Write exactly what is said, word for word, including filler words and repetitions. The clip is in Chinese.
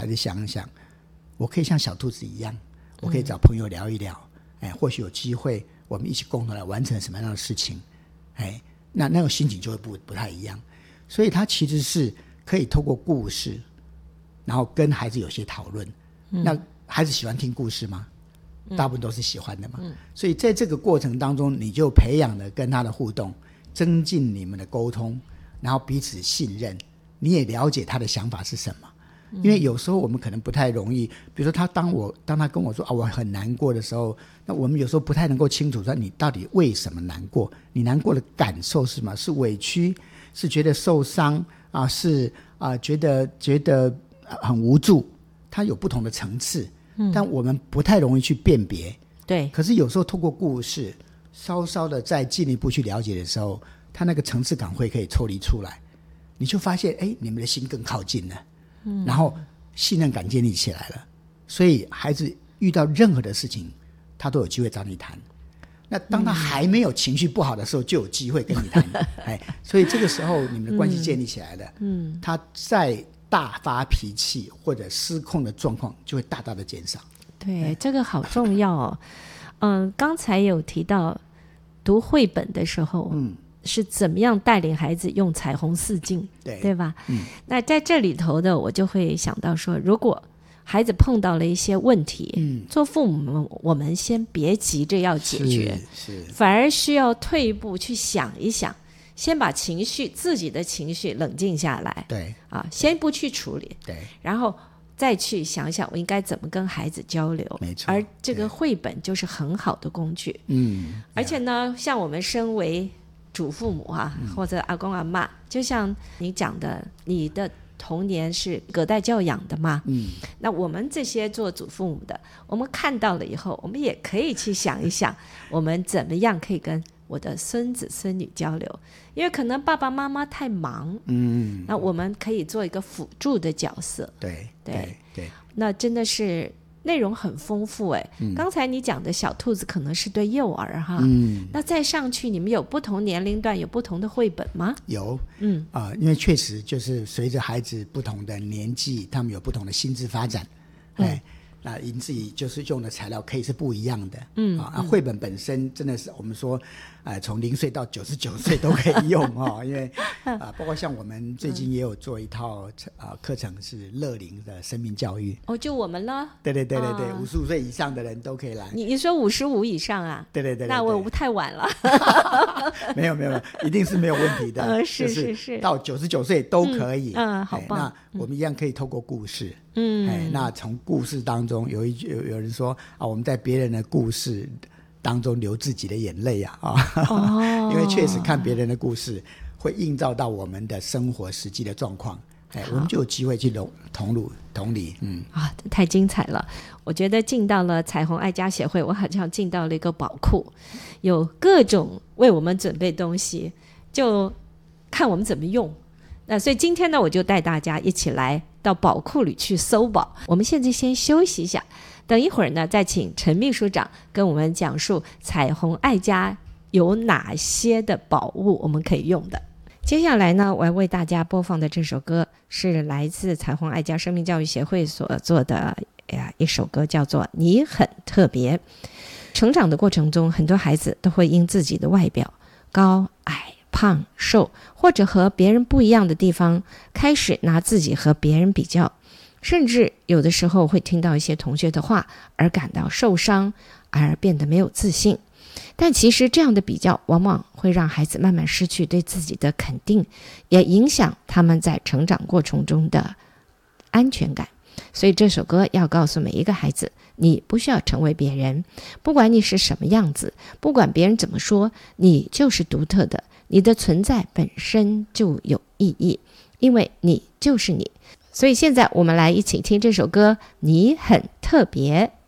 子想一想，我可以像小兔子一样，我可以找朋友聊一聊，哎，或许有机会我们一起共同来完成什么样的事情，哎，那那个心情就会不不太一样。所以它其实是可以透过故事，然后跟孩子有些讨论。嗯、那孩子喜欢听故事吗？大部分都是喜欢的嘛。嗯、所以在这个过程当中，你就培养了跟他的互动，增进你们的沟通，然后彼此信任，你也了解他的想法是什么。因为有时候我们可能不太容易，比如说他当我当他跟我说啊我很难过的时候，那我们有时候不太能够清楚说你到底为什么难过，你难过的感受是什么？是委屈，是觉得受伤啊，是啊觉得觉得很无助，它有不同的层次。嗯、但我们不太容易去辨别。 对， 可是有时候透过故事稍稍的再进一步去了解的时候，他那个层次感会可以抽离出来，你就发现哎，你们的心更靠近了，嗯、然后信任感建立起来了，所以孩子遇到任何的事情他都有机会找你谈。那当他还没有情绪不好的时候，就有机会跟你谈。哎，所以这个时候你们的关系建立起来了，嗯，他在大发脾气或者失控的状况就会大大的减少。 对，这个好重要哦。嗯，刚才有提到读绘本的时候，嗯，是怎么样带领孩子用彩虹四镜，对对吧？嗯，那在这里头的我就会想到说，如果孩子碰到了一些问题，嗯，做父母我们先别急着要解决， 是是， 反而需要退一步去想一想，先把情绪自己的情绪冷静下来， 对啊，先不去处理， 对， 然后再去想想我应该怎么跟孩子交流。 没错， 而这个绘本就是很好的工具。嗯，而且呢，像我们身为祖父母啊，嗯、或者阿公阿嬷，就像你讲的，你的童年是隔代教养的嘛，嗯，那我们这些做祖父母的，我们看到了以后，我们也可以去想一想，我们怎么样可以跟我的孙子孙女交流，因为可能爸爸妈妈太忙，嗯，那我们可以做一个辅助的角色。 对对对, 对， 那真的是内容很丰富哎、嗯。刚才你讲的小兔子可能是对幼儿哈，嗯，那再上去你们有不同年龄段有不同的绘本吗？ 有，嗯啊、呃，因为确实就是随着孩子不同的年纪，他们有不同的心智发展，哎、嗯。那因此就是用的材料可以是不一样的，嗯啊，嗯绘本本身真的是我们说，呃，从零岁到九十九岁都可以用哦，因为啊、呃，包括像我们最近也有做一套啊、呃、课程是乐龄的生命教育， 哦，就我们了， 对对对对对，五十五岁以上的人都可以来。 你你说五十五以上啊？ 对对 对, 对, 对， 那我不太晚了。 没有没有，一定是没有问题的， 呃、是是是， 到九十九岁都可以， 嗯，嗯好棒。 那我们一样可以透过故事。嗯，哎，那从故事当中有一有有人说啊，我们在别人的故事当中流自己的眼泪啊啊、哦，因为确实看别人的故事会映照到我们的生活实际的状况，哎，我们就有机会去同理同理，嗯啊，太精彩了！我觉得进到了彩虹爱家协会，我好像进到了一个宝库，有各种为我们准备东西，就看我们怎么用。那所以今天呢，我就带大家一起来到宝库里去搜宝。我们现在先休息一下，等一会儿呢，再请陈秘书长跟我们讲述彩虹爱家有哪些的宝物我们可以用的。接下来呢，我要为大家播放的这首歌是来自彩虹爱家生命教育协会所做的一首歌，叫做《你很特别》。成长的过程中，很多孩子都会因自己的外表高矮胖瘦或者和别人不一样的地方，开始拿自己和别人比较，甚至有的时候会听到一些同学的话而感到受伤，而变得没有自信。但其实这样的比较往往会让孩子慢慢失去对自己的肯定，也影响他们在成长过程中的安全感。所以这首歌要告诉每一个孩子，你不需要成为别人，不管你是什么样子，不管别人怎么说，你就是独特的，你的存在本身就有意义，因为你就是你。所以现在我们来一起听这首歌，你很特别。